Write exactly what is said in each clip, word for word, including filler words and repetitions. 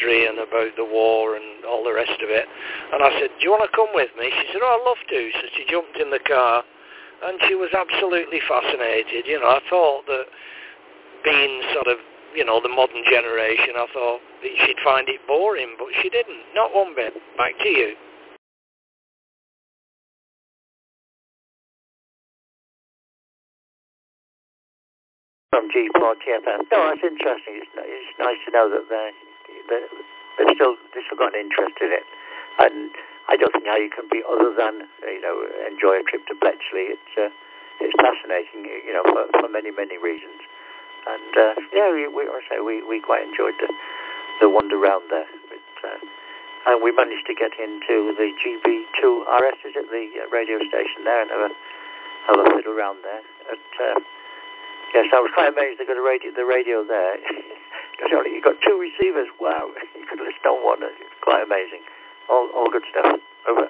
misery and about the war and all the rest of it. And I said, do you want to come with me? She said, oh, I'd love to. So she jumped in the car, and she was absolutely fascinated. You know, I thought that being sort of, you know, the modern generation, I thought that she'd find it boring, but she didn't. Not one bit. Back to you. From G four T F M. No, that's interesting. It's, it's nice to know that they're, they're, they've still they've still got an interest in it, and I don't think how you can be other than you know enjoy a trip to Bletchley. It's uh, it's fascinating, you know, for, for many many reasons, and uh, yeah, we, we I say we, we quite enjoyed the the wander round there, but, uh, and we managed to get into the G B two R S, is it, the radio station there, and have a have a fiddle around there. At, uh, Yes, I was quite amazed they got a radio, the radio there. You got two receivers. Wow, you could listen on one. It's quite amazing. All, all good stuff. Over.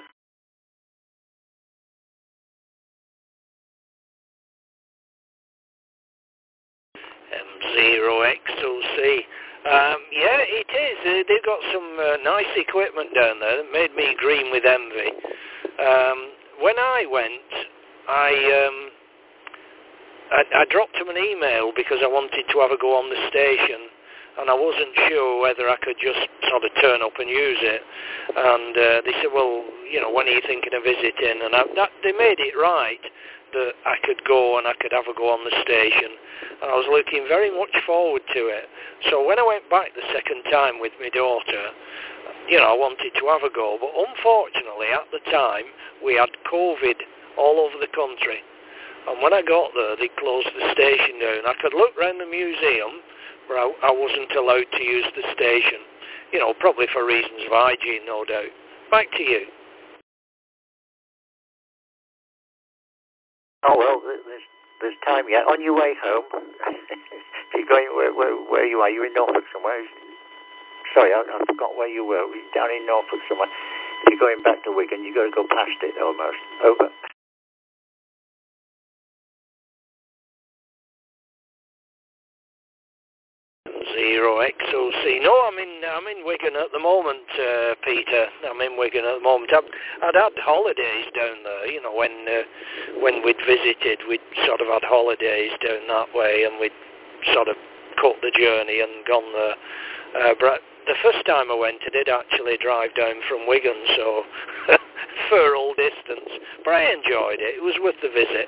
M zero X O C. Um, yeah, it is. Uh, they've got some uh, nice equipment down there that made me green with envy. Um, when I went, I. Um, I, I dropped them an email because I wanted to have a go on the station, and I wasn't sure whether I could just sort of turn up and use it. And uh, they said, well, you know, when are you thinking of visiting? And I, that, they made it right that I could go and I could have a go on the station. And I was looking very much forward to it. So when I went back the second time with my daughter, you know, I wanted to have a go. But unfortunately, at the time, we had COVID all over the country. And when I got there, they closed the station down. I could look round the museum, but I, I wasn't allowed to use the station. You know, probably for reasons of hygiene, no doubt. Back to you. Oh, well, there's, there's time yet. On your way home, if you're going, where, where, where you are, you're in Norfolk somewhere. Sorry, I, I forgot where you were. You're down in Norfolk somewhere. If you're going back to Wigan, you've got to go past it almost. Over. Zero X O C. No, I'm in I'm in Wigan at the moment, uh, Peter. I'm in Wigan at the moment. I'd, I'd had holidays down there, you know, when uh, when we'd visited, we'd sort of had holidays down that way, and we'd sort of cut the journey and gone there. Uh, but the first time I went, I did actually drive down from Wigan, so for all distance. But I enjoyed it. It was worth the visit.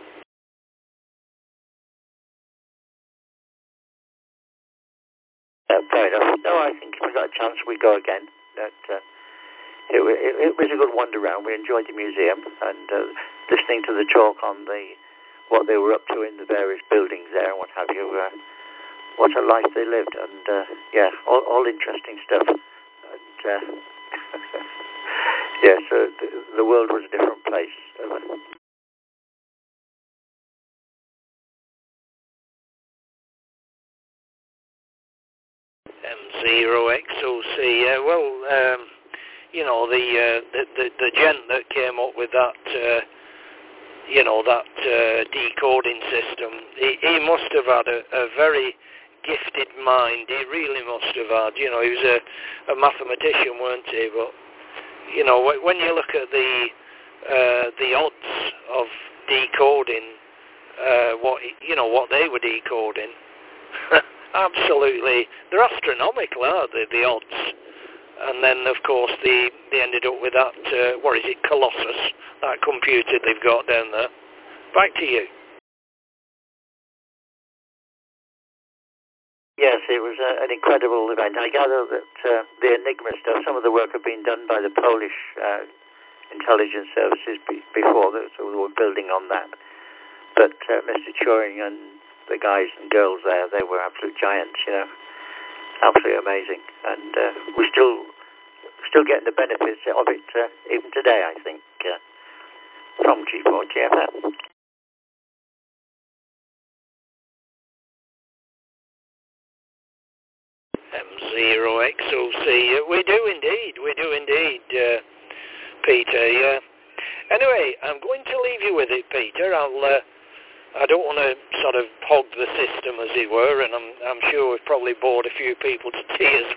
Uh, fair enough. No, I think if we got a chance, we go again. That uh, it, it, it was a good wander round. We enjoyed the museum and uh, listening to the talk on the what they were up to in the various buildings there and what have you. Uh, what a life they lived, and uh, yeah, all, all interesting stuff. And uh, yeah, so the, the world was a different place. M zero X O C. Uh, well, um, you know, the, uh, the the the gent that came up with that, uh, you know, that uh, decoding system, he, he must have had a, a very gifted mind. He really must have had. You know, he was a, a mathematician, weren't he? But you know, when you look at the uh, the odds of decoding, uh, what you know, what they were decoding. Absolutely, they're astronomical, aren't they, the odds? And then, of course, they, they ended up with that, uh, what is it, Colossus, that computer they've got down there. Back to you. Yes, it was uh, an incredible event. I gather that uh, the Enigma stuff, some of the work had been done by the Polish uh, intelligence services be- before, that, so we were building on that. But uh, Mister Turing and the guys and girls there, they were absolute giants, you know, absolutely amazing, and uh, we're still still getting the benefits of it uh, even today, I think, uh, from G four T F M. M zero X O C, uh, we do indeed, we do indeed, uh, Peter, yeah. Anyway, I'm going to leave you with it, Peter. I'll... Uh, I don't want to sort of hog the system, as it were, and I'm, I'm sure we've probably bored a few people to tears